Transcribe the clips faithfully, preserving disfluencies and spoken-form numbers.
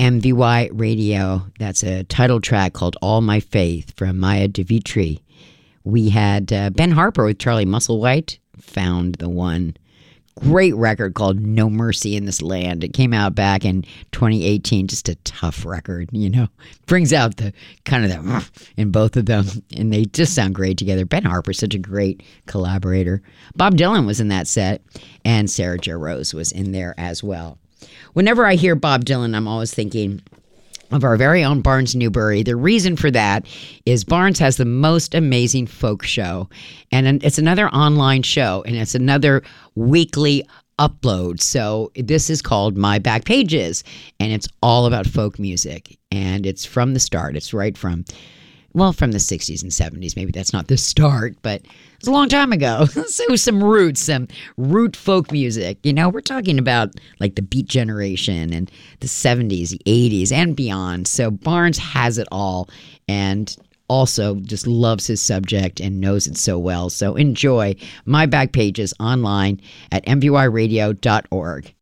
M V Y Radio. That's a title track called All My Faith from Maya Devitri. We had uh, Ben Harper with Charlie Musselwhite, Found the One. Great record called No Mercy in This Land. It came out back in twenty eighteen. Just a tough record, you know. Brings out the kind of the in both of them, and they just sound great together. Ben Harper's such a great collaborator. Bob Dylan was in that set, and Sarah Jo Rose was in there as well. Whenever I hear Bob Dylan, I'm always thinking of our very own Barnes Newbury. The reason for that is Barnes has the most amazing folk show, and it's another online show, and it's another weekly upload. So this is called My Back Pages, and it's all about folk music, and it's from the start. It's right from, well, from the sixties and seventies. Maybe that's not the start, but it's a long time ago. So some roots, some root folk music. You know, we're talking about like the Beat Generation and the seventies, the eighties, and beyond. So Barnes has it all, and also just loves his subject and knows it so well. So enjoy My Back Pages online at m v y radio dot org.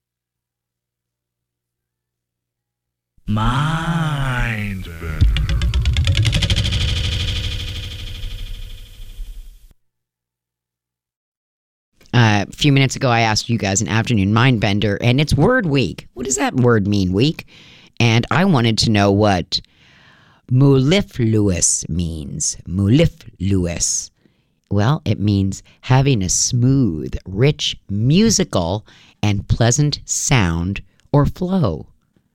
Mind Uh, a few minutes ago, I asked you guys an afternoon mind bender, and it's word week. What does that word mean, week? And I wanted to know what mellifluous means. Mellifluous. Well, it means having a smooth, rich, musical, and pleasant sound or flow.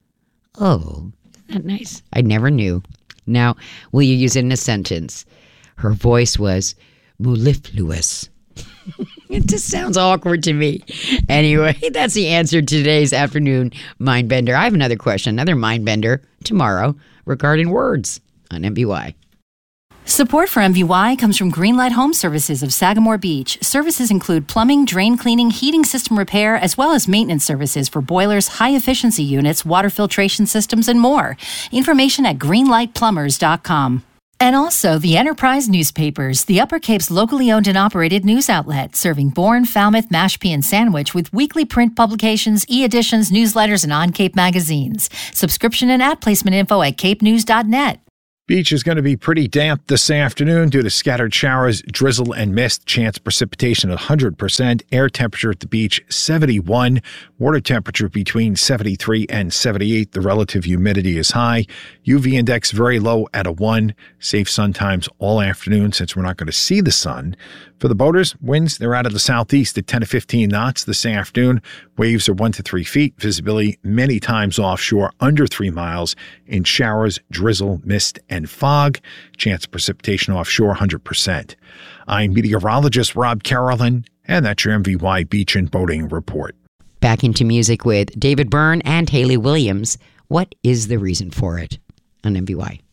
Oh, isn't that nice? I never knew. Now, will you use it in a sentence? Her voice was mellifluous. It just sounds awkward to me. Anyway, that's the answer to today's afternoon mind bender. I have another question, another mind bender tomorrow regarding words on M V Y. Support for M V Y comes from Greenlight Home Services of Sagamore Beach. Services include plumbing, drain cleaning, heating system repair, as well as maintenance services for boilers, high-efficiency units, water filtration systems, and more. Information at greenlight plumbers dot com. And also the Enterprise Newspapers, the Upper Cape's locally owned and operated news outlet, serving Bourne, Falmouth, Mashpee, and Sandwich with weekly print publications, e-editions, newsletters, and on-Cape magazines. Subscription and ad placement info at cape news dot net. Beach is going to be pretty damp this afternoon due to scattered showers, drizzle, and mist. Chance precipitation at one hundred percent. Air temperature at the beach, seventy-one. Water temperature between seventy-three and seventy-eight. The relative humidity is high. U V index very low at a one. Safe sun times all afternoon since we're not going to see the sun. For the boaters, winds, they're out of the southeast at ten to fifteen knots this afternoon. Waves are one to three feet. Visibility many times offshore, under three miles in showers, drizzle, mist, and fog. Chance of precipitation offshore, one hundred percent. I'm meteorologist Rob Carolyn, and that's your M V Y Beach and Boating Report. Back into music with David Byrne and Hayley Williams. What is the reason for it on M V Y?